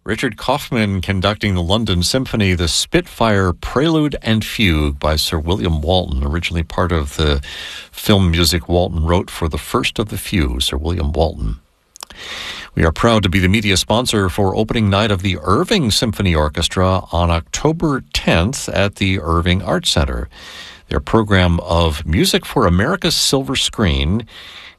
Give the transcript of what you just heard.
Richard Kaufman conducting the London Symphony, the Spitfire Prelude and Fugue by Sir William Walton, originally part of the film music Walton wrote for the first of the few, Sir William Walton. We are proud to be the media sponsor for opening night of the Irving Symphony Orchestra on October 10th at the Irving Arts Center. Their program of Music for America's Silver Screen